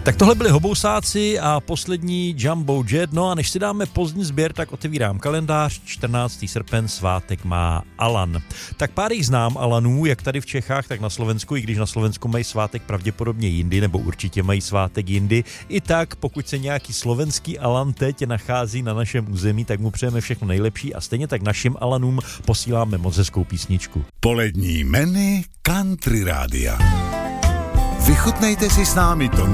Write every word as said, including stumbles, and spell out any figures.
Tak tohle byli Hobousáci a poslední Jumbo Jet. No a než si dáme pozdní sběr, tak otevírám kalendář. čtrnáctého srpen svátek má Alan. Tak pár jich znám Alanů, jak tady v Čechách, tak na Slovensku, i když na Slovensku mají svátek pravděpodobně jindy, nebo určitě mají svátek jindy. I tak, pokud se nějaký slovenský Alan teď nachází na našem území, tak mu přejeme všechno nejlepší a stejně tak našim Alanům posíláme moc hezkou písničku. Polední menu Country Rádia. Vychutnejte si s námi to